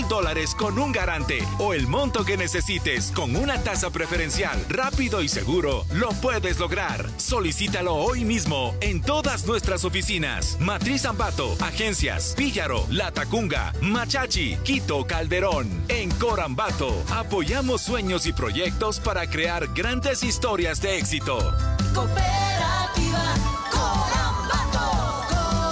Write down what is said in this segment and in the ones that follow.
$1,000 con un garante o el monto que necesites con una tasa preferencial, rápido y seguro, lo puedes lograr. Solicítalo hoy mismo en todas nuestras oficinas. Matriz Ambato, Agencias, Píllaro, Latacunga, Machachi, Quito, Calderón. En Corambato, apoyamos sueños y proyectos para crear grandes historias de éxito. Cooperativa Corambato.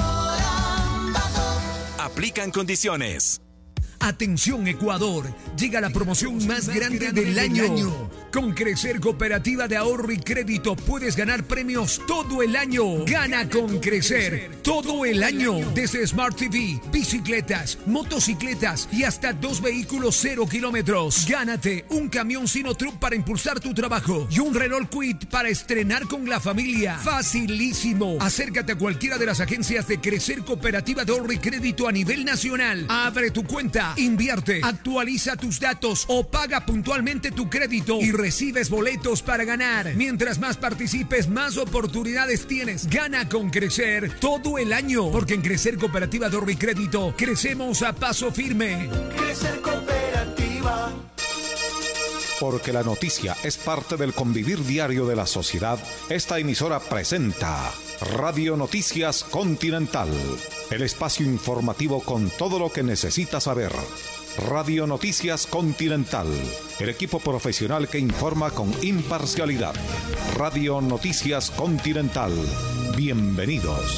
Aplican condiciones. Atención Ecuador, llega la promoción más grande del año. Con Crecer Cooperativa de Ahorro y Crédito puedes ganar premios todo el año. Gana con Crecer todo el año. Desde Smart TV, bicicletas, motocicletas y hasta 2 vehículos 0 kilómetros. Gánate un camión Sinotruck para impulsar tu trabajo y un Renault Kwid para estrenar con la familia. Facilísimo. Acércate a cualquiera de las agencias de Crecer Cooperativa de Ahorro y Crédito a nivel nacional. Abre tu cuenta, invierte, actualiza tus datos o paga puntualmente tu crédito y recibes boletos para ganar. Mientras más participes, más oportunidades tienes. Gana con Crecer todo el año, porque en Crecer Cooperativa de Ahorro y Crédito crecemos a paso firme. Crecer Cooperativa. Porque la noticia es parte del convivir diario de la sociedad, esta emisora presenta Radio Noticias Continental, el espacio informativo con todo lo que necesitas saber. Radio Noticias Continental, el equipo profesional que informa con imparcialidad. Radio Noticias Continental, bienvenidos.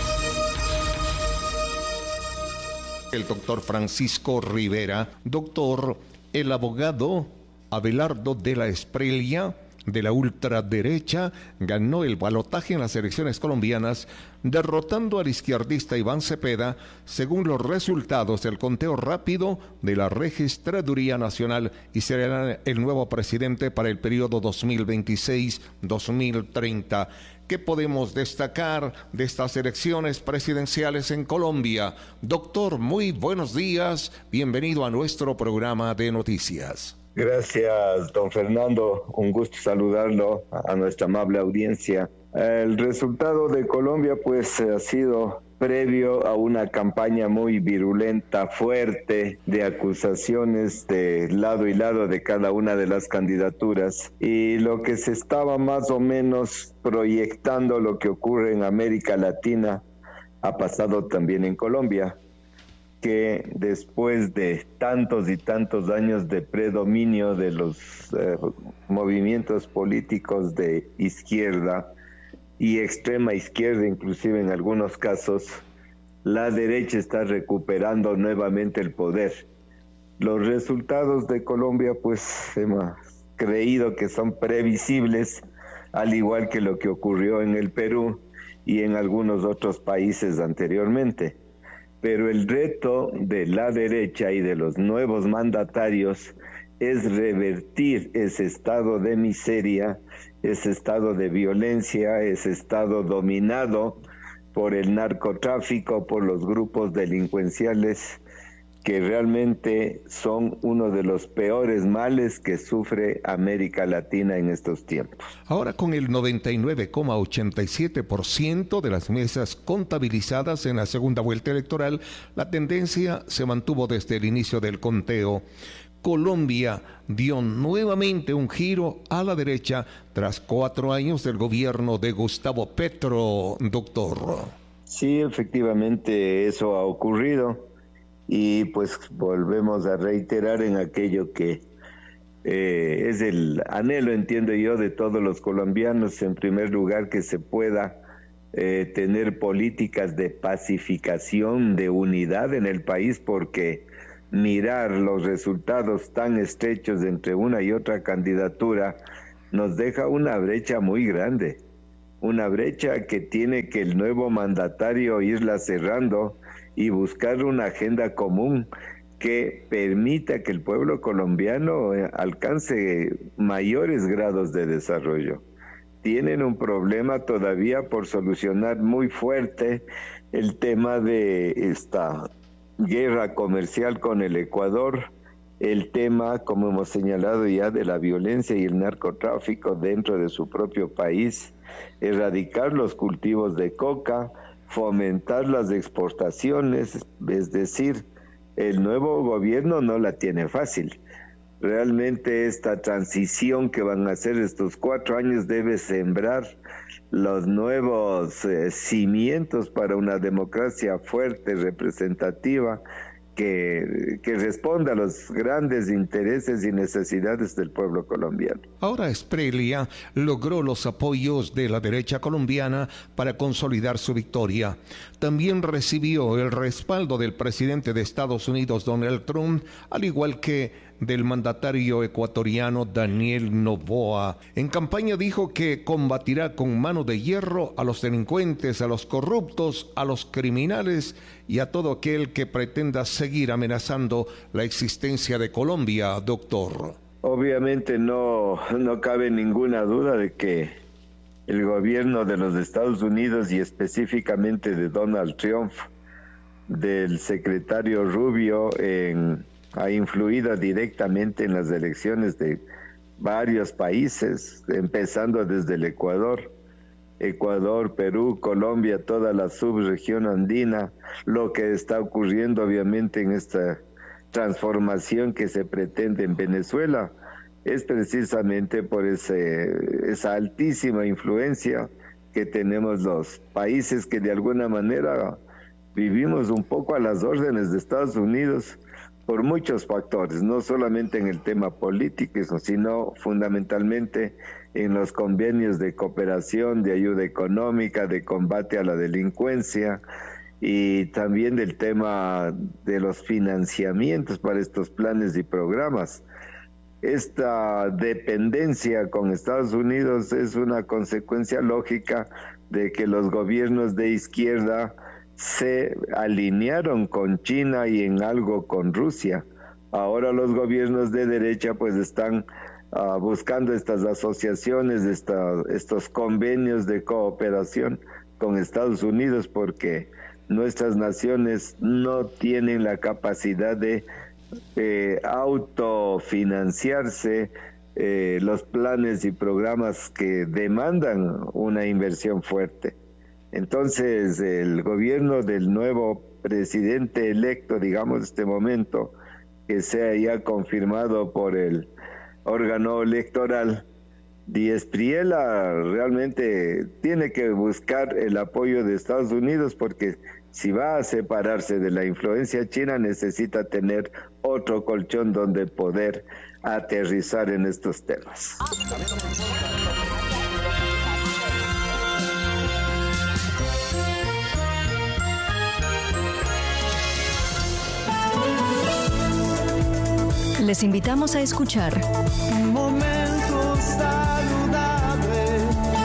El doctor Francisco Rivera, doctor, el abogado Abelardo de la Espriella, de la ultraderecha, ganó el balotaje en las elecciones colombianas, derrotando al izquierdista Iván Cepeda, según los resultados del conteo rápido de la Registraduría Nacional, y será el nuevo presidente para el periodo 2026-2030. ¿Qué podemos destacar de estas elecciones presidenciales en Colombia? Doctor, muy buenos días, bienvenido a nuestro programa de noticias. Gracias, don Fernando. Un gusto saludarlo a nuestra amable audiencia. El resultado de Colombia, pues, ha sido previo a una campaña muy virulenta, fuerte, de acusaciones de lado y lado de cada una de las candidaturas. Y lo que se estaba más o menos proyectando, lo que ocurre en América Latina, ha pasado también en Colombia, que después de tantos y tantos años de predominio de los movimientos políticos de izquierda y extrema izquierda, inclusive en algunos casos, la derecha está recuperando nuevamente el poder. Los resultados de Colombia, pues, hemos creído que son previsibles, al igual que lo que ocurrió en el Perú y en algunos otros países anteriormente. Pero el reto de la derecha y de los nuevos mandatarios es revertir ese estado de miseria, ese estado de violencia, ese estado dominado por el narcotráfico, por los grupos delincuenciales, que realmente son uno de los peores males que sufre América Latina en estos tiempos. Ahora, con el 99,87% de las mesas contabilizadas en la segunda vuelta electoral, la tendencia se mantuvo desde el inicio del conteo. Colombia dio nuevamente un giro a la derecha tras 4 años del gobierno de Gustavo Petro, doctor. Sí, efectivamente eso ha ocurrido. Y pues volvemos a reiterar en aquello que es el anhelo, entiendo yo, de todos los colombianos, en primer lugar, que se pueda tener políticas de pacificación, de unidad en el país, porque mirar los resultados tan estrechos entre una y otra candidatura nos deja una brecha muy grande, una brecha que tiene que el nuevo mandatario irla cerrando y buscar una agenda común que permita que el pueblo colombiano alcance mayores grados de desarrollo. Tienen un problema todavía por solucionar muy fuerte, el tema de esta guerra comercial con el Ecuador, el tema, como hemos señalado ya, de la violencia y el narcotráfico dentro de su propio país, erradicar los cultivos de coca, fomentar las exportaciones, es decir, el nuevo gobierno no la tiene fácil. Realmente esta transición que van a hacer estos 4 años debe sembrar los nuevos cimientos para una democracia fuerte, representativa, que responda a los grandes intereses y necesidades del pueblo colombiano. Ahora Espriella logró los apoyos de la derecha colombiana para consolidar su victoria. También recibió el respaldo del presidente de Estados Unidos, Donald Trump, al igual que del mandatario ecuatoriano Daniel Noboa. En campaña dijo que combatirá con mano de hierro a los delincuentes, a los corruptos, a los criminales y a todo aquel que pretenda seguir amenazando la existencia de Colombia, doctor. Obviamente no cabe ninguna duda de que el gobierno de los Estados Unidos y específicamente de Donald Trump, del secretario Rubio, ha influido directamente en las elecciones de varios países, empezando desde el Ecuador, Perú, Colombia, toda la subregión andina, lo que está ocurriendo obviamente en esta transformación que se pretende en Venezuela, es precisamente por esa altísima influencia que tenemos los países que de alguna manera vivimos un poco a las órdenes de Estados Unidos, por muchos factores, no solamente en el tema político, sino fundamentalmente en los convenios de cooperación, de ayuda económica, de combate a la delincuencia y también del tema de los financiamientos para estos planes y programas. Esta dependencia con Estados Unidos es una consecuencia lógica de que los gobiernos de izquierda se alinearon con China y en algo con Rusia. Ahora los gobiernos de derecha pues están buscando estas asociaciones, estos convenios de cooperación con Estados Unidos porque nuestras naciones no tienen la capacidad de autofinanciarse los planes y programas que demandan una inversión fuerte. Entonces, el gobierno del nuevo presidente electo, digamos, en este momento, que sea ya confirmado por el órgano electoral, Díaz Priela realmente tiene que buscar el apoyo de Estados Unidos porque si va a separarse de la influencia china necesita tener otro colchón donde poder aterrizar en estos temas. Les invitamos a escuchar Un momento saludable.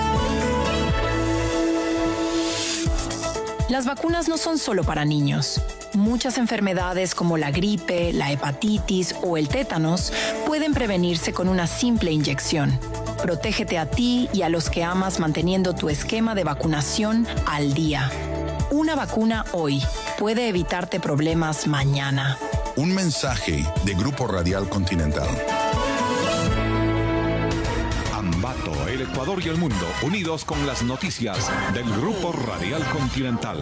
Las vacunas no son solo para niños. Muchas enfermedades como la gripe, la hepatitis o el tétanos pueden prevenirse con una simple inyección. Protégete a ti y a los que amas manteniendo tu esquema de vacunación al día. Una vacuna hoy puede evitarte problemas mañana. Un mensaje de Grupo Radial Continental. Ambato, el Ecuador y el mundo, unidos con las noticias del Grupo Radial Continental.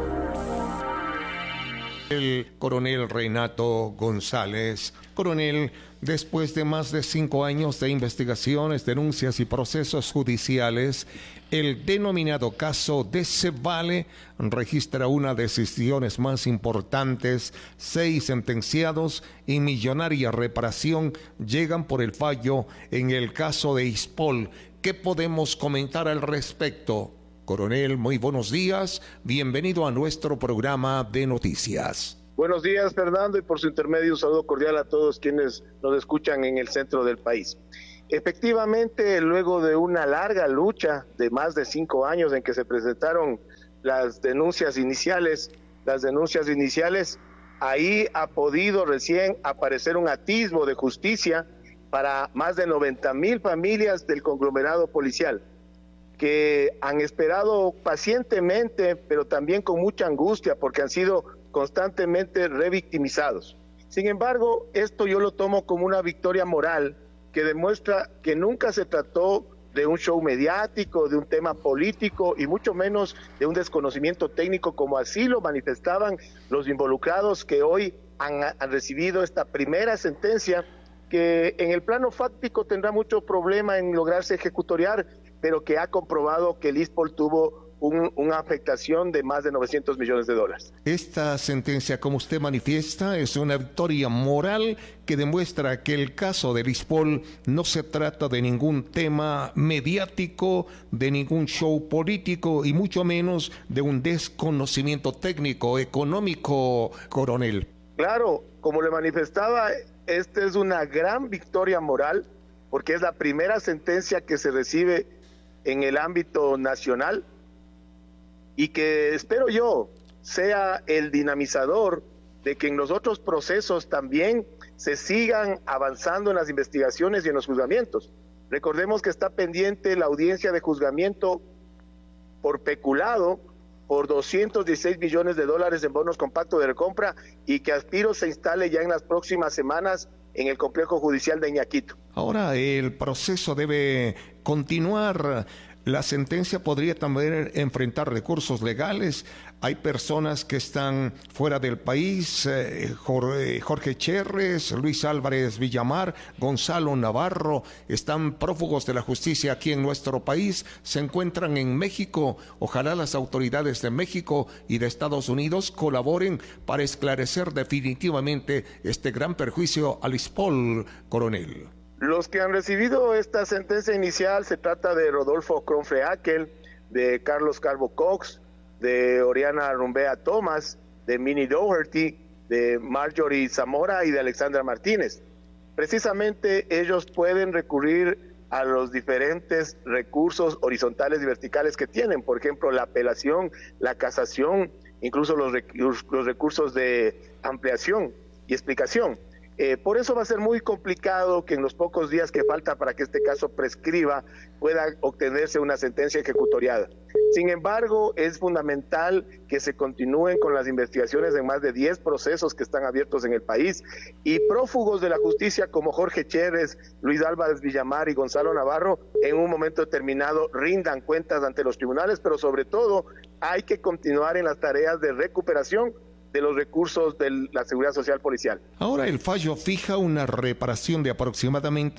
El coronel Renato González. Coronel, después de más de 5 años de investigaciones, denuncias y procesos judiciales, el denominado caso Decebale registra una de las decisiones más importantes. 6 sentenciados y millonaria reparación llegan por el fallo en el caso de Ispol. ¿Qué podemos comentar al respecto? Coronel, muy buenos días. Bienvenido a nuestro programa de noticias. Buenos días, Fernando, y por su intermedio un saludo cordial a todos quienes nos escuchan en el centro del país. Efectivamente, luego de una larga lucha de más de 5 años en que se presentaron las denuncias iniciales, ahí ha podido recién aparecer un atisbo de justicia para más de 90,000 familias del conglomerado policial, que han esperado pacientemente, pero también con mucha angustia, porque han sido constantemente revictimizados. Sin embargo, esto yo lo tomo como una victoria moral que demuestra que nunca se trató de un show mediático, de un tema político y mucho menos de un desconocimiento técnico, como así lo manifestaban los involucrados que hoy han recibido esta primera sentencia que en el plano fáctico tendrá mucho problema en lograrse ejecutoriar, pero que ha comprobado que el ISPOL tuvo una afectación de más de $900 millones. Esta sentencia, como usted manifiesta, es una victoria moral que demuestra que el caso del ISPOL no se trata de ningún tema mediático, de ningún show político y mucho menos de un desconocimiento técnico, económico, coronel. Claro, como le manifestaba, esta es una gran victoria moral porque es la primera sentencia que se recibe en el ámbito nacional y que espero yo sea el dinamizador de que en los otros procesos también se sigan avanzando en las investigaciones y en los juzgamientos. Recordemos que está pendiente la audiencia de juzgamiento por peculado por $216 millones en bonos con pacto de recompra y que aspiro se instale ya en las próximas semanas en el complejo judicial de Iñaquito. Ahora el proceso debe continuar. La sentencia podría también enfrentar recursos legales. Hay personas que están fuera del país, Jorge Cherres, Luis Álvarez Villamar, Gonzalo Navarro, están prófugos de la justicia aquí en nuestro país, se encuentran en México. Ojalá las autoridades de México y de Estados Unidos colaboren para esclarecer definitivamente este gran perjuicio al ISPOL, coronel. Los que han recibido esta sentencia inicial se trata de Rodolfo Cronfreakel, de Carlos Calvo Cox, de Oriana Rumbea Thomas, de Minnie Doherty, de Marjorie Zamora y de Alexandra Martínez. Precisamente ellos pueden recurrir a los diferentes recursos horizontales y verticales que tienen, por ejemplo, la apelación, la casación, incluso los recursos de ampliación y explicación. Por eso va a ser muy complicado que en los pocos días que falta para que este caso prescriba pueda obtenerse una sentencia ejecutoriada. Sin embargo, es fundamental que se continúen con las investigaciones en más de 10 procesos que están abiertos en el país y prófugos de la justicia como Jorge Cherres, Luis Álvarez Villamar y Gonzalo Navarro en un momento determinado rindan cuentas ante los tribunales, pero sobre todo hay que continuar en las tareas de recuperación de los recursos de la Seguridad Social Policial. Ahora el fallo fija una reparación de aproximadamente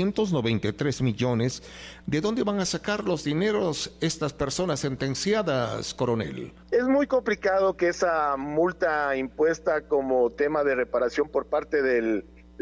693 millones. ¿De dónde van a sacar los dineros estas personas sentenciadas, coronel? Es muy complicado que esa multa impuesta como tema de reparación por parte de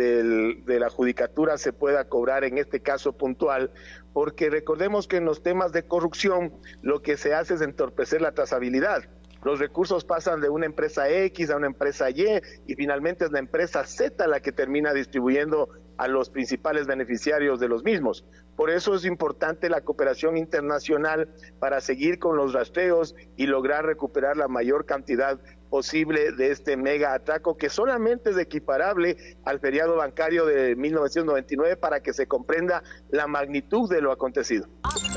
la judicatura se pueda cobrar en este caso puntual, porque recordemos que en los temas de corrupción lo que se hace es entorpecer la trazabilidad. Los recursos pasan de una empresa X a una empresa Y y finalmente es la empresa Z la que termina distribuyendo a los principales beneficiarios de los mismos. Por eso es importante la cooperación internacional para seguir con los rastreos y lograr recuperar la mayor cantidad posible de este mega atraco que solamente es equiparable al feriado bancario de 1999 para que se comprenda la magnitud de lo acontecido.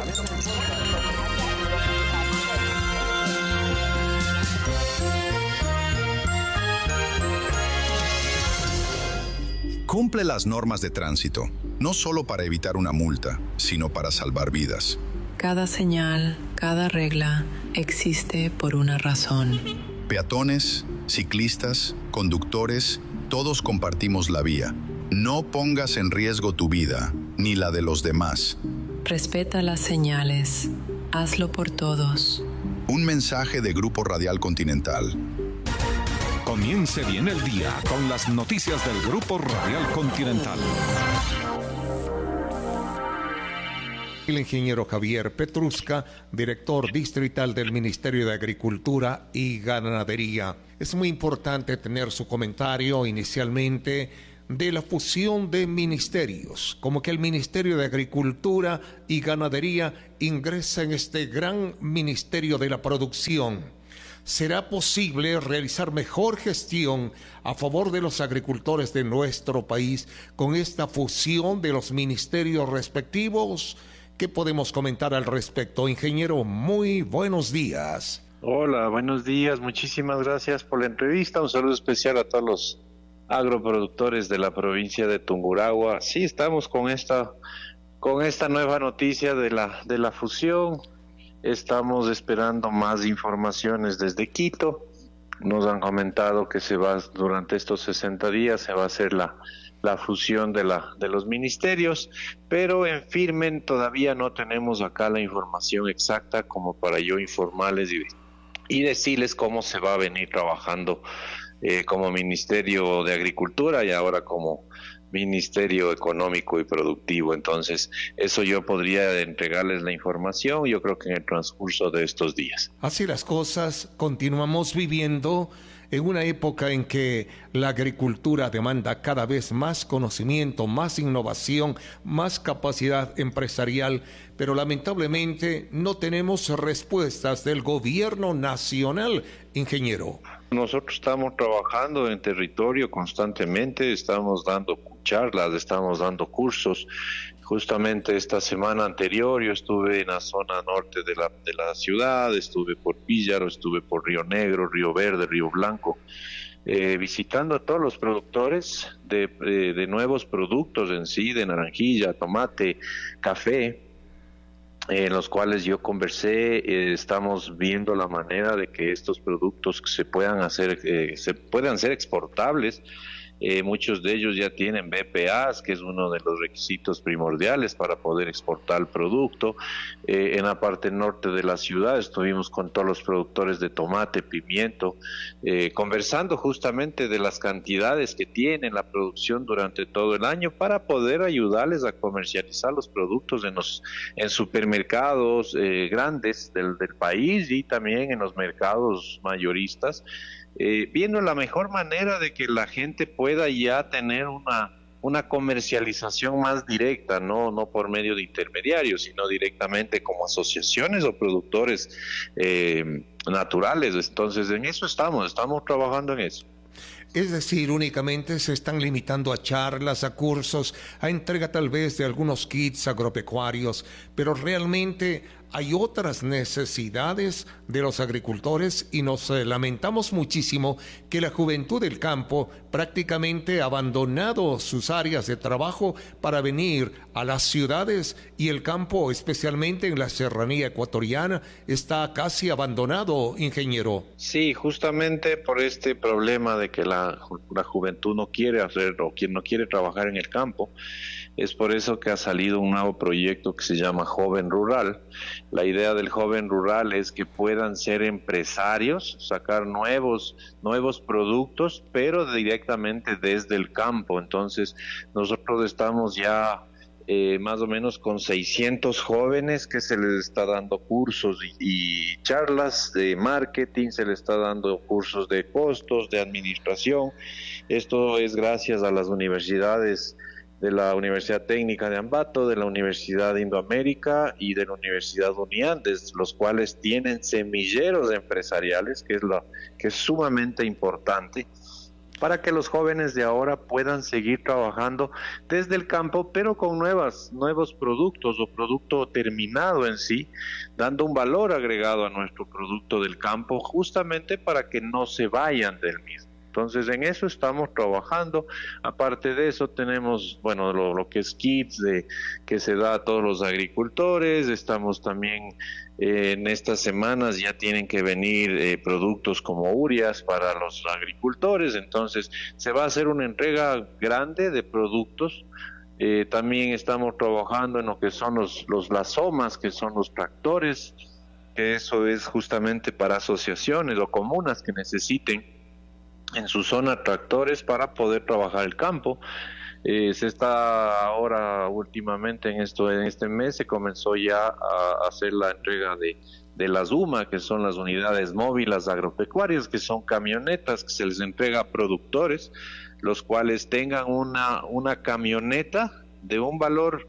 Cumple las normas de tránsito, no solo para evitar una multa, sino para salvar vidas. Cada señal, cada regla existe por una razón. Peatones, ciclistas, conductores, todos compartimos la vía. No pongas en riesgo tu vida, ni la de los demás. Respeta las señales. Hazlo por todos. Un mensaje de Grupo Radial Continental. Comience bien el día con las noticias del Grupo Radial Continental. El ingeniero Javier Petrusca, director distrital del Ministerio de Agricultura y Ganadería. Es muy importante tener su comentario inicialmente de la fusión de ministerios, como que el Ministerio de Agricultura y Ganadería ingresa en este gran Ministerio de la Producción. ¿Será posible realizar mejor gestión a favor de los agricultores de nuestro país con esta fusión de los ministerios respectivos? ¿Qué podemos comentar al respecto, ingeniero? Muy buenos días. Hola, buenos días. Muchísimas gracias por la entrevista. Un saludo especial a todos los agroproductores de la provincia de Tungurahua. Sí, estamos con esta nueva noticia de la fusión. Estamos esperando más informaciones desde Quito. nos han comentado que durante estos 60 días se va a hacer la fusión de los ministerios, pero en firme todavía no tenemos acá la información exacta como para yo informarles y decirles cómo se va a venir trabajando como Ministerio de Agricultura y ahora como Ministerio Económico y Productivo. Entonces, eso yo podría entregarles la información, yo creo que en el transcurso de estos días. Así las cosas, continuamos viviendo en una época en que la agricultura demanda cada vez más conocimiento, más innovación, más capacidad empresarial, pero lamentablemente no tenemos respuestas del gobierno nacional, ingeniero. Nosotros estamos trabajando en territorio constantemente, estamos dando charlas, estamos dando cursos. Justamente esta semana anterior yo estuve en la zona norte de la ciudad, estuve por Píllaro, estuve por Río Negro, Río Verde, Río Blanco, visitando a todos los productores de nuevos productos en sí, de naranjilla, tomate, café, en los cuales yo conversé. Estamos viendo la manera de que estos productos se puedan ser exportables. Muchos de ellos ya tienen BPAs, que es uno de los requisitos primordiales para poder exportar el producto. En la parte norte de la ciudad estuvimos con todos los productores de tomate, pimiento, conversando justamente de las cantidades que tienen la producción durante todo el año para poder ayudarles a comercializar los productos en supermercados grandes del país y también en los mercados mayoristas. Viendo la mejor manera de que la gente pueda ya tener una comercialización más directa, no por medio de intermediarios, sino directamente como asociaciones o productores naturales. Entonces, en eso estamos trabajando en eso. Es decir, únicamente se están limitando a charlas, a cursos, a entrega tal vez de algunos kits agropecuarios, pero realmente hay otras necesidades de los agricultores y nos lamentamos muchísimo que la juventud del campo prácticamente ha abandonado sus áreas de trabajo para venir a las ciudades y el campo, especialmente en la serranía ecuatoriana, está casi abandonado, ingeniero. Sí, justamente por este problema de que la juventud no quiere hacer o quien no quiere trabajar en el campo. Es por eso que ha salido un nuevo proyecto que se llama Joven Rural. La idea del Joven Rural es que puedan ser empresarios, sacar nuevos productos, pero directamente desde el campo. Entonces, nosotros estamos ya más o menos con 600 jóvenes que se les está dando cursos y charlas de marketing, se les está dando cursos de costos, de administración. Esto es gracias a las universidades de la Universidad Técnica de Ambato, de la Universidad de Indoamérica y de la Universidad Uniandes, los cuales tienen semilleros empresariales, que es sumamente importante, para que los jóvenes de ahora puedan seguir trabajando desde el campo, pero con nuevos productos o producto terminado en sí, dando un valor agregado a nuestro producto del campo, justamente para que no se vayan del mismo. Entonces, en eso estamos trabajando. Aparte de eso, tenemos, lo que es kits que se da a todos los agricultores. Estamos también en estas semanas ya tienen que venir productos como ureas para los agricultores. Entonces, se va a hacer una entrega grande de productos. También estamos trabajando en lo que son los lazomas, que son los tractores, que eso es justamente para asociaciones o comunas que necesiten en su zona tractores para poder trabajar el campo. Se está ahora últimamente en este mes se comenzó ya a hacer la entrega de las UMA, que son las unidades móviles agropecuarias, que son camionetas que se les entrega a productores, los cuales tengan una camioneta de un valor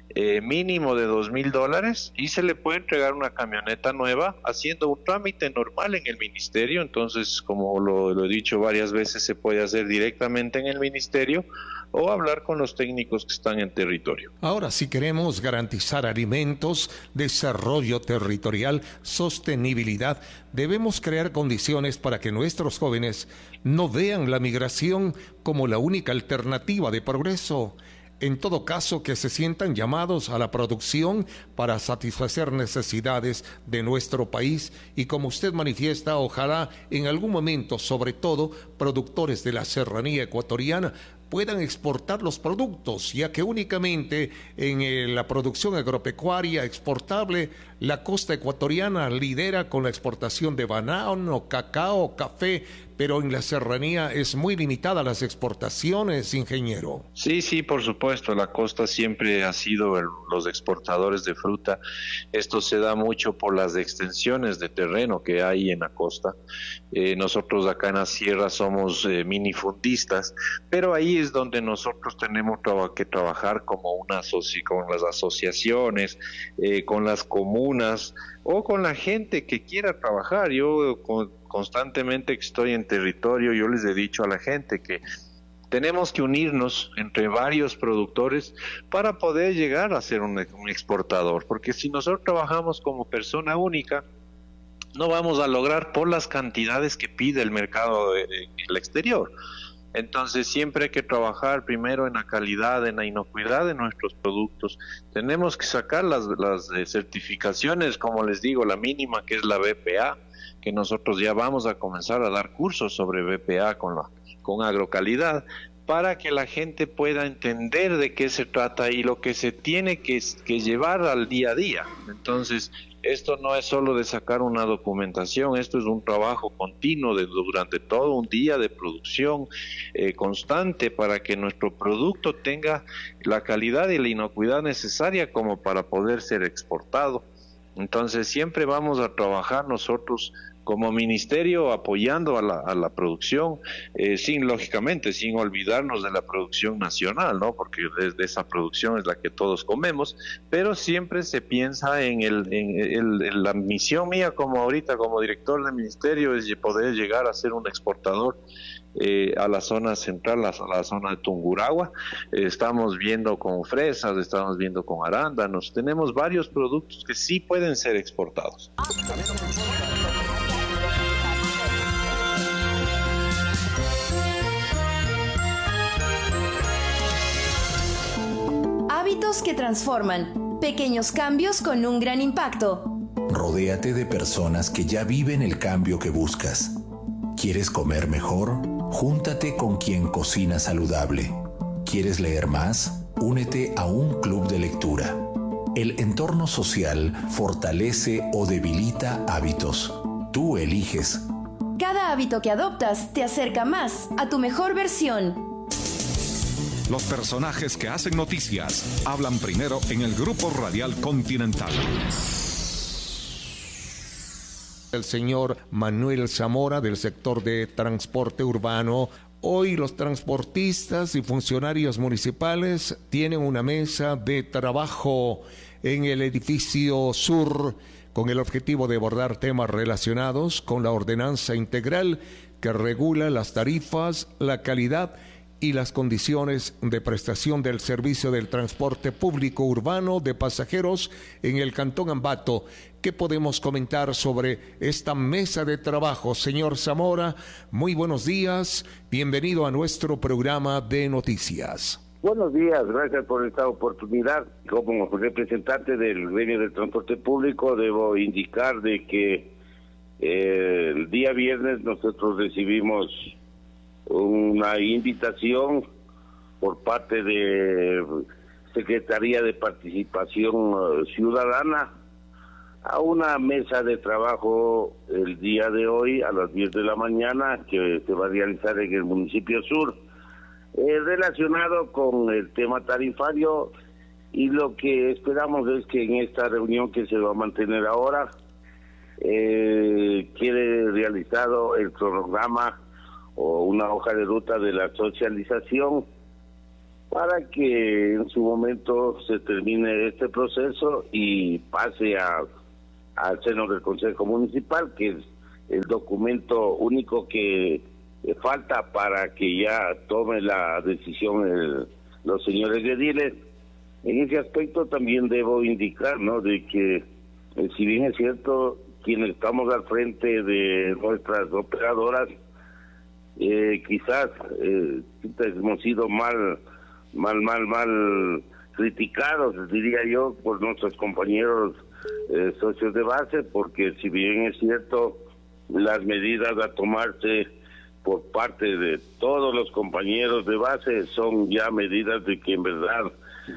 mínimo de $2,000 y se le puede entregar una camioneta nueva haciendo un trámite normal en el ministerio. Entonces, como lo he dicho varias veces, se puede hacer directamente en el ministerio o hablar con los técnicos que están en territorio. Ahora, si queremos garantizar alimentos, desarrollo territorial, sostenibilidad, debemos crear condiciones para que nuestros jóvenes no vean la migración como la única alternativa de progreso. En todo caso, que se sientan llamados a la producción para satisfacer necesidades de nuestro país y, como usted manifiesta, ojalá en algún momento, sobre todo, productores de la serranía ecuatoriana puedan exportar los productos, ya que únicamente en la producción agropecuaria exportable la costa ecuatoriana lidera con la exportación de banano, cacao, café, pero en la serranía es muy limitada las exportaciones, ingeniero. Sí, por supuesto, la costa siempre ha sido los exportadores de fruta. Esto se da mucho por las extensiones de terreno que hay en la costa. Nosotros acá en la sierra somos minifundistas, pero ahí es donde nosotros tenemos que trabajar como con las asociaciones, con las comunas o con la gente que quiera trabajar. Yo constantemente que estoy en territorio, yo les he dicho a la gente que tenemos que unirnos entre varios productores para poder llegar a ser un exportador, porque si nosotros trabajamos como persona única, no vamos a lograr por las cantidades que pide el mercado en el exterior. Entonces siempre hay que trabajar primero en la calidad, en la inocuidad de nuestros productos. Tenemos que sacar las certificaciones, como les digo, la mínima que es la BPA, que nosotros ya vamos a comenzar a dar cursos sobre BPA con agrocalidad, para que la gente pueda entender de qué se trata y lo que se tiene que llevar al día a día. Entonces, esto no es solo de sacar una documentación, esto es un trabajo continuo durante todo un día de producción constante para que nuestro producto tenga la calidad y la inocuidad necesaria como para poder ser exportado. Entonces, siempre vamos a trabajar nosotros como ministerio apoyando a la producción, lógicamente sin olvidarnos de la producción nacional, ¿no? Porque desde esa producción es la que todos comemos, pero siempre se piensa en la misión mía como ahorita como director de ministerio es poder llegar a ser un exportador a la zona central, a la zona de Tungurahua. Estamos viendo con fresas, estamos viendo con arándanos, tenemos varios productos que sí pueden ser exportados. Hábitos que transforman. Pequeños cambios con un gran impacto. Rodéate de personas que ya viven el cambio que buscas. ¿Quieres comer mejor? Júntate con quien cocina saludable. ¿Quieres leer más? Únete a un club de lectura. El entorno social fortalece o debilita hábitos. Tú eliges. Cada hábito que adoptas te acerca más a tu mejor versión. Los personajes que hacen noticias hablan primero en el Grupo Radial Continental. El señor Manuel Zamora del sector de transporte urbano. Hoy los transportistas y funcionarios municipales tienen una mesa de trabajo en el edificio sur con el objetivo de abordar temas relacionados con la ordenanza integral que regula las tarifas, la calidad y las condiciones de prestación del servicio del transporte público urbano de pasajeros en el Cantón Ambato. ¿Qué podemos comentar sobre esta mesa de trabajo? Señor Zamora, muy buenos días, bienvenido a nuestro programa de noticias. Buenos días, gracias por esta oportunidad. Como representante del gremio del transporte público, debo indicar de que el día viernes nosotros recibimos una invitación por parte de Secretaría de Participación Ciudadana a una mesa de trabajo el día de hoy a las 10 de la mañana que se va a realizar en el municipio sur, relacionado con el tema tarifario, y lo que esperamos es que en esta reunión que se va a mantener ahora quede realizado el cronograma o una hoja de ruta de la socialización para que en su momento se termine este proceso y pase al seno del Consejo Municipal, que es el documento único que falta para que ya tome la decisión los señores ediles. En ese aspecto también debo indicar, ¿no?, de que si bien es cierto, quienes estamos al frente de nuestras operadoras, quizás hemos sido mal mal criticados, diría yo, por nuestros compañeros socios de base, porque si bien es cierto, las medidas a tomarse por parte de todos los compañeros de base son ya medidas de que en verdad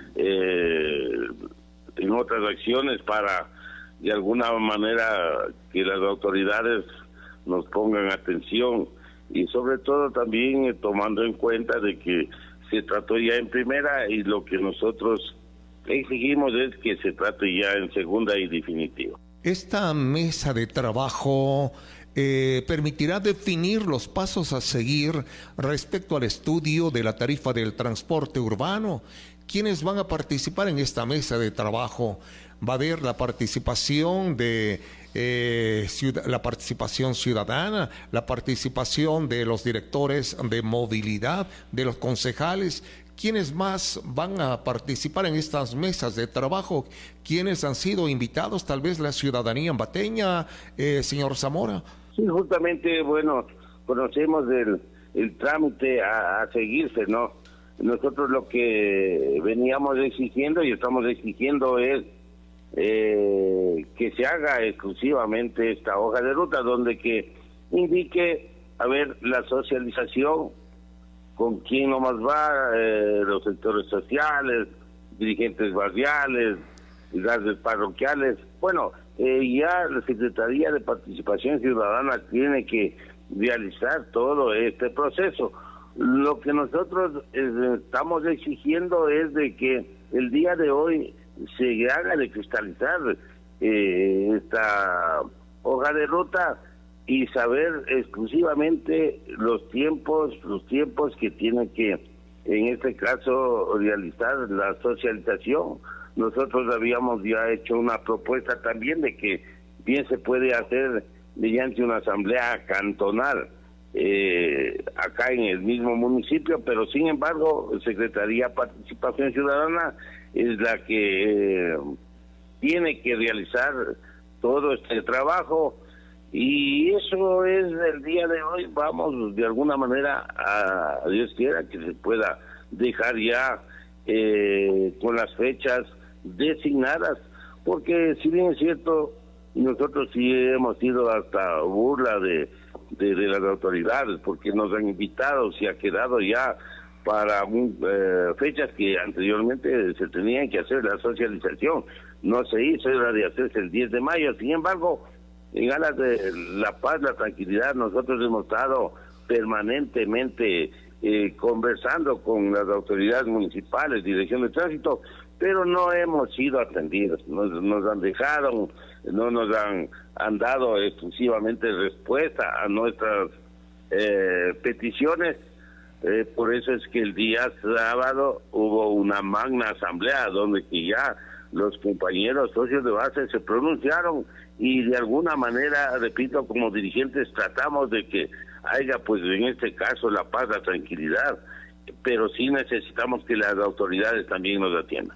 en otras acciones para de alguna manera que las autoridades nos pongan atención y sobre todo también tomando en cuenta de que se trató ya en primera y lo que nosotros exigimos es que se trate ya en segunda y definitiva. Esta mesa de trabajo permitirá definir los pasos a seguir respecto al estudio de la tarifa del transporte urbano. ¿Quiénes van a participar en esta mesa de trabajo? Va a haber la participación de la participación ciudadana, la participación de los directores de movilidad, de los concejales. ¿Quiénes más van a participar en estas mesas de trabajo? ¿Quiénes han sido invitados? Tal vez la ciudadanía ambateña, señor Zamora. Sí, justamente, bueno, conocemos el trámite a seguirse, ¿no? Nosotros lo que veníamos exigiendo y estamos exigiendo es que se haga exclusivamente esta hoja de ruta donde que indique, a ver, la socialización, con quién nomás va, los sectores sociales, dirigentes barriales, líderes parroquiales. Bueno, ya la Secretaría de Participación Ciudadana tiene que realizar todo este proceso. Lo que nosotros estamos exigiendo es de que el día de hoy se haga de cristalizar esta hoja de ruta y saber exclusivamente los tiempos que tiene que, en este caso, realizar la socialización. Nosotros habíamos ya hecho una propuesta también de que bien se puede hacer mediante una asamblea cantonal acá en el mismo municipio, pero sin embargo, Secretaría de Participación Ciudadana es la que tiene que realizar todo este trabajo. Y eso es el día de hoy. Vamos de alguna manera a Dios quiera que se pueda dejar ya con las fechas designadas, porque si bien es cierto, nosotros sí hemos sido hasta burla de las autoridades, porque nos han invitado, se ha quedado ya para fechas que anteriormente se tenían que hacer la socialización, no se hizo, era de hacerse el 10 de mayo, sin embargo, en aras de la paz, la tranquilidad, nosotros hemos estado permanentemente conversando con las autoridades municipales, dirección de tránsito, pero no hemos sido atendidos, nos han dejado, no nos han dado exclusivamente respuesta a nuestras peticiones. Por eso es que el día sábado hubo una magna asamblea donde que ya los compañeros socios de base se pronunciaron y de alguna manera, repito, como dirigentes tratamos de que haya, pues en este caso, la paz, la tranquilidad, pero sí necesitamos que las autoridades también nos atiendan.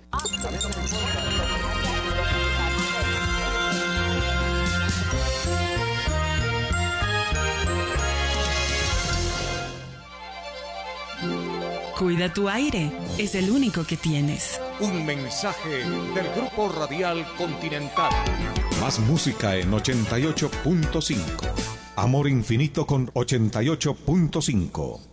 Cuida tu aire, es el único que tienes. Un mensaje del Grupo Radial Continental. Más música en 88.5. Amor Infinito con 88.5.